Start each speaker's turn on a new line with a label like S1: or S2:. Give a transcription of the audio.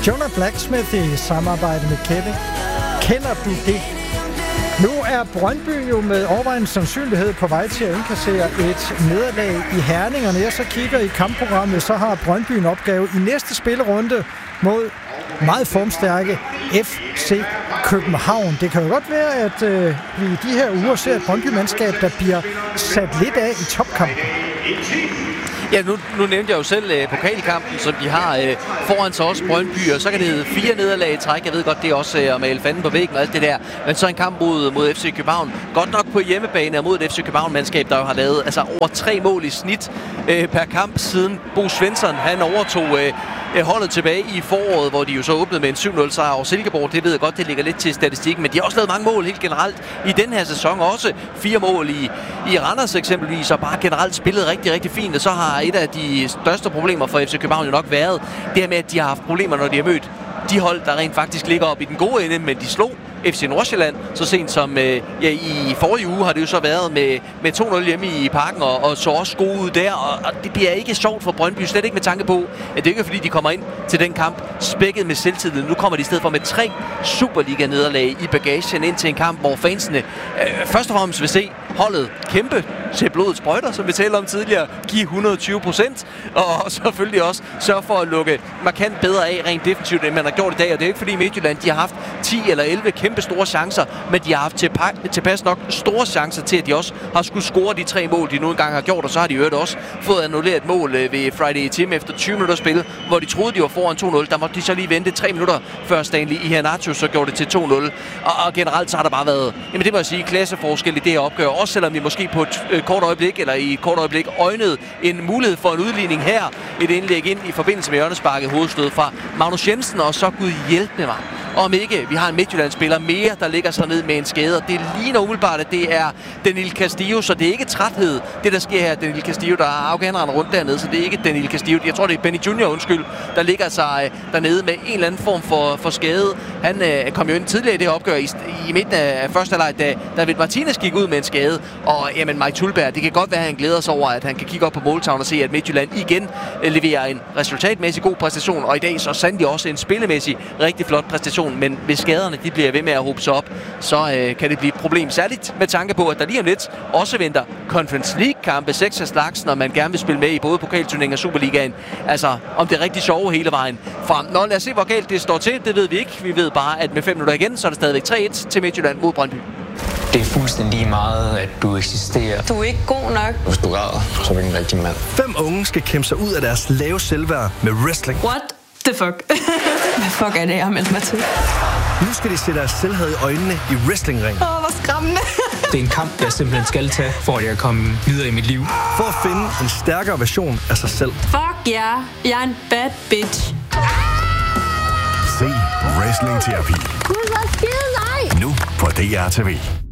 S1: Jonah Blacksmith i samarbejde med Kevin. Kender du det? Nu er Brøndby jo med overvejende sandsynlighed på vej til at indkassere et nederlag i Herning. Og når jeg så kigger i kampprogrammet, så har Brøndby en opgave i næste spillerunde mod meget formstærke FC København. Det kan jo godt være, at vi i de her uger ser et Brøndby-mandskab, der bliver sat lidt af i topkampen.
S2: Ja, nu nævnte jeg jo selv pokalkampen, som de har foran sig også Brøndby, og så kan det hedde 4 nederlag i træk. Jeg ved godt, det er også at male fanden på væggen og alt det der. Men så en kamp mod FC København. Godt nok på hjemmebane og mod et FC København-mandskab, der jo har lavet over 3 mål i snit per kamp, siden Bo Svensson han overtog holdet tilbage i foråret, hvor de jo så åbnede med en 7-0 sejr over Silkeborg. Det ved jeg godt, det ligger lidt til statistikken, men de har også lavet mange mål helt generelt i den her sæson. Også 4 mål i Randers eksempelvis, og bare generelt spillet rigtig, rigtig fint. Og så har et af de største problemer for FC København jo nok været det her med, at de har haft problemer, når de har mødt de hold, der rent faktisk ligger op i den gode ende, men de slog FC Nordsjælland så sent som i forrige uge har det jo så været med 2-0 hjemme i Parken, og så også gode ud der, og det bliver ikke sjovt for Brøndby, slet ikke med tanke på, at det ikke er fordi, de kommer ind til den kamp spækket med selvtillid. Nu kommer de i stedet for med 3 Superliga-nederlag i bagagen ind til en kamp, hvor fansene først og fremmest vil se holdet kæmpe til blodets sprøjter, som vi talte om tidligere, give 120%, og selvfølgelig også sørge for at lukke markant bedre af rent defensivt, end man har gjort i dag. Og det er ikke fordi Midtjylland, de har haft 10 eller 11 kæmpe store chancer, men de har haft tilpas nok store chancer til, at de også har skulle score de 3 mål, de nu engang har gjort, og så har de jo også fået annulleret et mål ved Friday Team efter 20 minutter spil, hvor de troede, de var foran 2-0. Der måtte de så lige vente 3 minutter før Stanley Iheanacho så gjorde det til 2-0. Og generelt så har der bare været, jamen det må jeg sige, klasseforskel i det her opgør, også selvom vi måske på et kort øjeblik, eller i et kort øjeblik øjnede en mulighed for en udligning her, et indlæg ind i forbindelse med hjørnesparket hovedstød fra Magnus Jensen, og så Gud hjælpe mig, om ikke vi har en Midtjylland-spiller mere, der ligger sig ned med en skade. Det ligner umiddelbart, at det er Danil Castillo, så det er ikke træthed, det der sker her. Danil Castillo, der er afgænrende rundt dernede, så det er ikke Danil Castillo. Jeg tror, det er Benny Junior, der ligger sig dernede med en eller anden form for skade. Han kom jo ind tidligere i det opgør i midten af første halvleg, da David Martinez gik ud med en skade. Og jamen, Mike Tulberg, det kan godt være, at han glæder sig over, at han kan kigge op på måltavlen og se, at Midtjylland igen leverer en resultatmæssig god præstation, og i dag så sandelig også en spillemæssig rigtig flot præstation. Men hvis skaderne de bliver ved med at hobe sig op, så kan det blive et problem. Særligt med tanke på, at der lige om lidt også venter Conference League-kampe, 6 af slags, når man gerne vil spille med i både pokalturneringen og Superligaen. Altså, om det er rigtig sjove hele vejen frem. Nå, lad os se, hvor galt det står til. Det ved vi ikke. Vi ved bare, at med 5 minutter igen, så er det stadigvæk 3-1 til Midtjylland mod Brøndby.
S3: Det er fuldstændig meget, at du eksisterer.
S4: Du er ikke god nok.
S3: Hvis du græder, så er du ikke en rigtig mand.
S5: 5 unge skal kæmpe sig ud af deres lave selvværd med wrestling.
S4: What the fuck? Hvad fuck er det, jeg har meldt mig til?
S5: Nu skal de se deres selvhed i øjnene i wrestlingring.
S4: Hvor skræmmende.
S3: Det er en kamp, jeg simpelthen skal tage, for at jeg kommer videre i mit liv.
S5: For at finde en stærkere version af sig selv.
S4: Fuck ja, jeg er en bad bitch.
S6: Se Wrestling Terapi.
S7: Gud, hvor skide dig!
S6: Nu på DR TV.